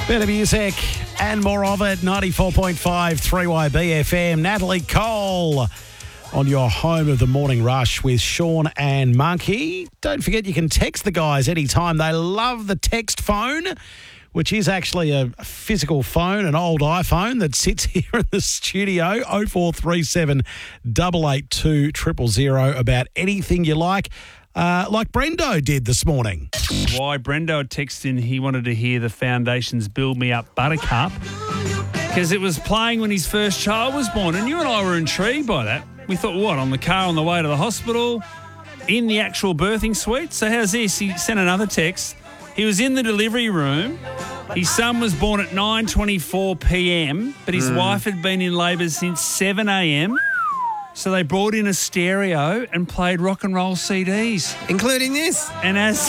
Better music and more of it. 94.5 3YB FM. Natalie Cole on your home of the morning rush with Sean and Monkey. Don't forget you can text the guys anytime. They love the text phone, which is actually a physical phone, an old iPhone that sits here in the studio. 0437 882 000 about anything you like Brendo did this morning. Why Brendo had texted in, he wanted to hear the Foundation's Build Me Up Buttercup because it was playing when his first child was born, and you and I were intrigued by that. We thought, what, on the car on the way to the hospital, in the actual birthing suite? So how's this? He sent another text. He was in the delivery room. His son was born at 9:24 p.m, but his wife had been in labour since 7 a.m, so they brought in a stereo and played rock and roll CDs. Including this. And as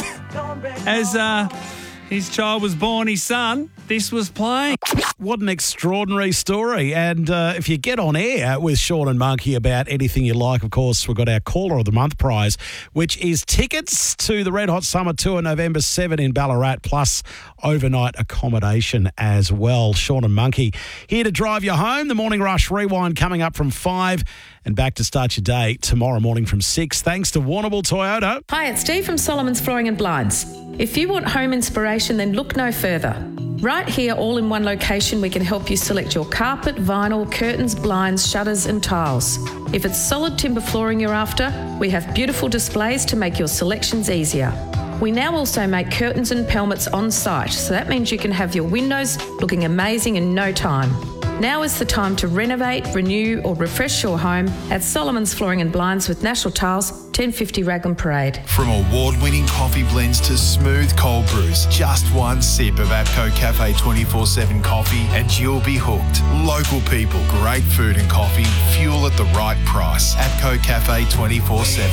his child was born, his son, this was playing. What an extraordinary story. And if you get on air with Sean and Monkey about anything you like, of course, we've got our Caller of the Month prize, which is tickets to the Red Hot Summer Tour November 7 in Ballarat, plus overnight accommodation as well. Sean and Monkey here to drive you home. The Morning Rush Rewind coming up from 5 and back to start your day tomorrow morning from 6. Thanks to Warrnambool Toyota. Hi, it's Dee from Solomon's Flooring and Blinds. If you want home inspiration, then look no further. Right here, all in one location, we can help you select your carpet, vinyl, curtains, blinds, shutters and tiles. If it's solid timber flooring you're after, we have beautiful displays to make your selections easier. We now also make curtains and pelmets on site, so that means you can have your windows looking amazing in no time. Now is the time to renovate, renew or refresh your home at Solomon's Flooring and Blinds with National Tiles, 1050 Raglan Parade. From award-winning coffee blends to smooth cold brews, just one sip of APCO Cafe 24/7 coffee and you'll be hooked. Local people, great food and coffee, fuel at the right price. APCO Cafe 24/7.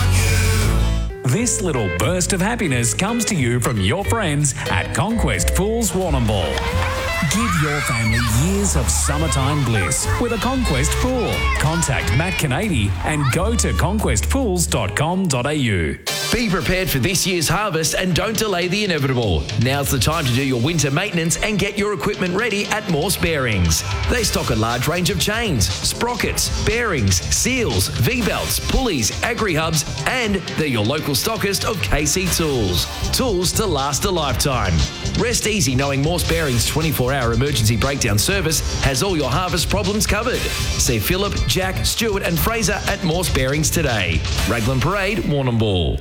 This little burst of happiness comes to you from your friends at Conquest Pools Warrnambool. Give your family years of summertime bliss with a Conquest pool. Contact Matt Canady and go to conquestpools.com.au. Be prepared for this year's harvest and don't delay the inevitable. Now's the time to do your winter maintenance and get your equipment ready at Morse Bearings. They stock a large range of chains, sprockets, bearings, seals, V-belts, pulleys, agri-hubs, and they're your local stockist of KC Tools. Tools to last a lifetime. Rest easy knowing Morse Bearings' 24-hour emergency breakdown service has all your harvest problems covered. See Phillip, Jack, Stuart and Fraser at Morse Bearings today. Raglan Parade, Warrnambool.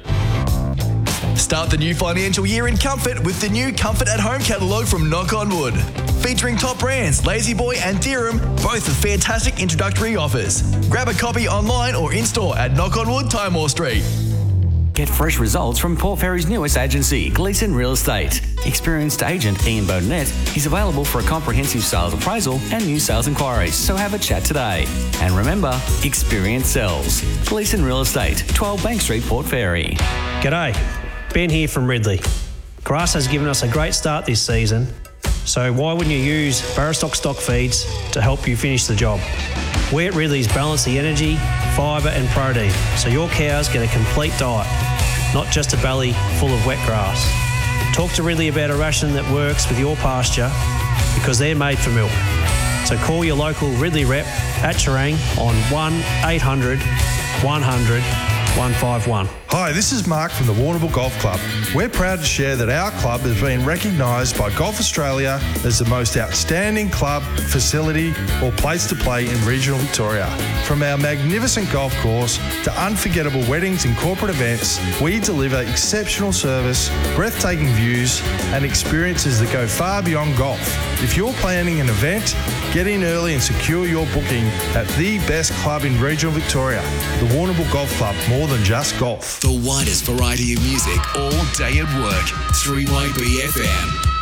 Start the new financial year in comfort with the new Comfort at Home catalogue from Knock on Wood. Featuring top brands Lazy Boy and Theorem, both with fantastic introductory offers. Grab a copy online or in-store at Knock on Wood, Timor Street. Get fresh results from Port Fairy's newest agency, Gleeson Real Estate. Experienced agent Ian Bowdennett is available for a comprehensive sales appraisal and new sales inquiries, so have a chat today. And remember, experience sells. Gleeson Real Estate, 12 Bank Street, Port Fairy. G'day, Ben here from Ridley. Grass has given us a great start this season, so why wouldn't you use Barrastock stock feeds to help you finish the job? We at Ridley's balance the energy, fibre and protein, so your cows get a complete diet, not just a belly full of wet grass. Talk to Ridley about a ration that works with your pasture because they're made for milk. So call your local Ridley rep at Terang on 1-800 100 151. Hi, this is Mark from the Warrnambool Golf Club. We're proud to share that our club has been recognised by Golf Australia as the most outstanding club, facility or place to play in regional Victoria. From our magnificent golf course to unforgettable weddings and corporate events, we deliver exceptional service, breathtaking views and experiences that go far beyond golf. If you're planning an event, get in early and secure your booking at the best club in regional Victoria, the Warrnambool Golf Club, more than just golf. The widest variety of music all day at work. 3YB FM.